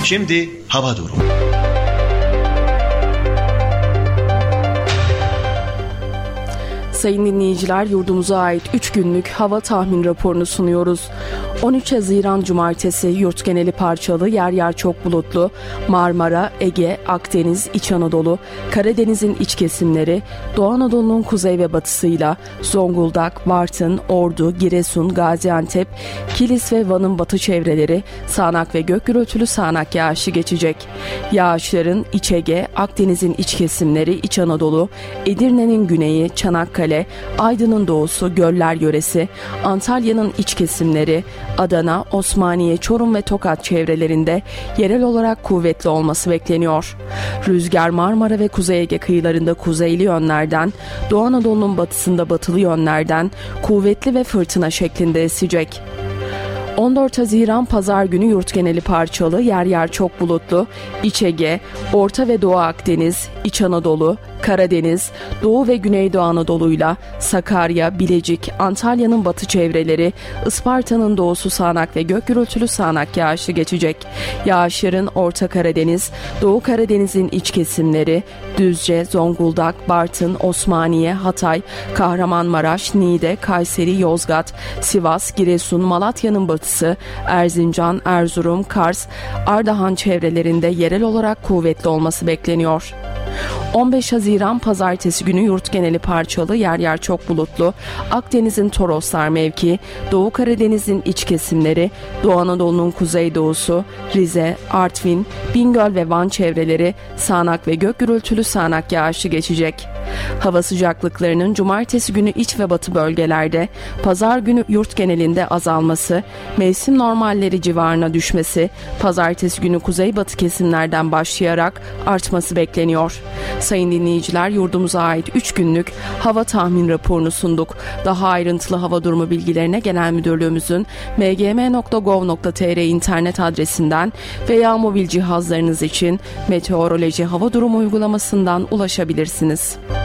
Şimdi hava durumu. Sayın dinleyiciler, yurdumuza ait 3 günlük hava tahmin raporunu sunuyoruz. 13 Haziran Cumartesi yurt geneli parçalı, yer yer çok bulutlu. Marmara, Ege, Akdeniz, İç Anadolu, Karadeniz'in iç kesimleri, Doğu Anadolu'nun kuzey ve batısıyla Zonguldak, Bartın, Ordu, Giresun, Gaziantep, Kilis ve Van'ın batı çevreleri sağanak ve gök gürültülü sağanak yağışı geçecek. Yağışların İç Ege, Akdeniz'in iç kesimleri, İç Anadolu, Edirne'nin güneyi, Çanakkale, Aydın'ın doğusu, Göller yöresi, Antalya'nın iç kesimleri, Adana, Osmaniye, Çorum ve Tokat çevrelerinde yerel olarak kuvvetli olması bekleniyor. Rüzgar Marmara ve Kuzey Ege kıyılarında kuzeyli yönlerden, Doğu Anadolu'nun batısında batılı yönlerden kuvvetli ve fırtına şeklinde esecek. 14 Haziran Pazar günü yurt geneli parçalı, yer yer çok bulutlu. İç Ege, Orta ve Doğu Akdeniz, İç Anadolu, Karadeniz, Doğu ve Güneydoğu Anadolu'yla Sakarya, Bilecik, Antalya'nın batı çevreleri, Isparta'nın doğusu sağanak ve gök gürültülü sağanak yağışı geçecek. Yağışların Orta Karadeniz, Doğu Karadeniz'in iç kesimleri, Düzce, Zonguldak, Bartın, Osmaniye, Hatay, Kahramanmaraş, Niğde, Kayseri, Yozgat, Sivas, Giresun, Malatya'nın batısı, Erzincan, Erzurum, Kars, Ardahan çevrelerinde yerel olarak kuvvetli olması bekleniyor. 15 Haziran Pazartesi günü yurt geneli parçalı, yer yer çok bulutlu. Akdeniz'in Toroslar mevki, Doğu Karadeniz'in iç kesimleri, Doğu Anadolu'nun kuzeydoğusu, Rize, Artvin, Bingöl ve Van çevreleri sağanak ve gök gürültülü sağanak yağışı geçecek. Hava sıcaklıklarının cumartesi günü iç ve batı bölgelerde, pazar günü yurt genelinde azalması, mevsim normalleri civarına düşmesi, pazartesi günü kuzeybatı kesimlerden başlayarak artması bekleniyor. Sayın dinleyiciler, yurdumuza ait 3 günlük hava tahmin raporunu sunduk. Daha ayrıntılı hava durumu bilgilerine Genel Müdürlüğümüzün mgm.gov.tr internet adresinden veya mobil cihazlarınız için meteoroloji hava durumu uygulamasından ulaşabilirsiniz.